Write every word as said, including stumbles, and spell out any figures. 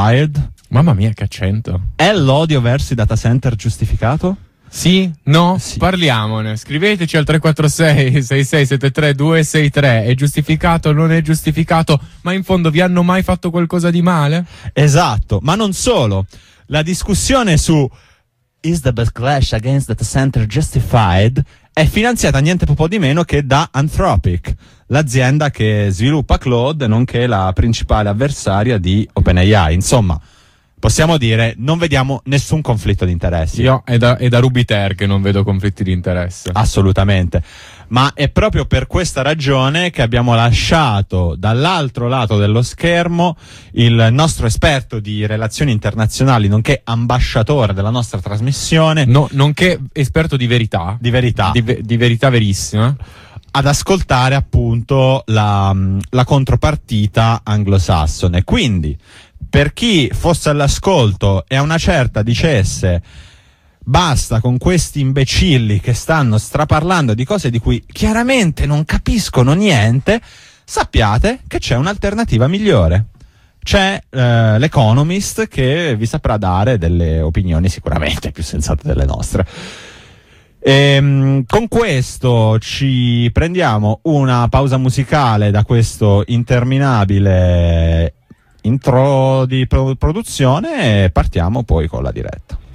Mamma mia, che accento. È l'odio verso i data center giustificato? Sì? No? Sì. Parliamone. Scriveteci al tre quattro sei sei sei sette tre due sei tre. È giustificato? Non è giustificato? Ma in fondo vi hanno mai fatto qualcosa di male? Esatto, ma non solo. La discussione su Is the backlash against data center justified è finanziata niente po' di meno che da Anthropic, l'azienda che sviluppa Claude, nonché la principale avversaria di OpenAI. Insomma, possiamo dire, non vediamo nessun conflitto di interessi. Io è da, è da Rubiter che non vedo conflitti di interesse. Assolutamente. Ma è proprio per questa ragione che abbiamo lasciato dall'altro lato dello schermo il nostro esperto di relazioni internazionali, nonché ambasciatore della nostra trasmissione. No, nonché esperto di verità. Di verità. Di, ve- di verità verissima. Ad ascoltare appunto la, la contropartita anglosassone. Quindi, per chi fosse all'ascolto e a una certa dicesse basta con questi imbecilli che stanno straparlando di cose di cui chiaramente non capiscono niente, sappiate che c'è un'alternativa migliore. C'è eh, l'Economist che vi saprà dare delle opinioni sicuramente più sensate delle nostre. E, con questo ci prendiamo una pausa musicale da questo interminabile intro di pro- produzione e partiamo poi con la diretta.